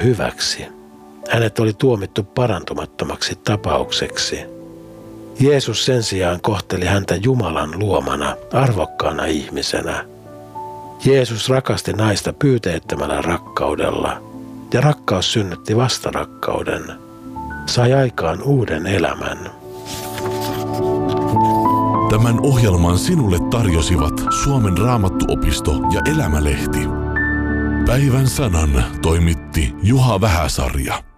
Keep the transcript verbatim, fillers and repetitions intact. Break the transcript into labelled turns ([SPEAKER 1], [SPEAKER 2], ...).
[SPEAKER 1] hyväksi. Hänet oli tuomittu parantumattomaksi tapaukseksi. Jeesus sen sijaan kohteli häntä Jumalan luomana, arvokkaana ihmisenä. Jeesus rakasti naista pyyteettömällä rakkaudella, ja rakkaus synnytti vastarakkauden, sai aikaan uuden elämän.
[SPEAKER 2] Tämän ohjelman sinulle tarjosivat Suomen Raamattuopisto ja Elämälehti. Päivän sanan toimitti Juha Vähäsarja.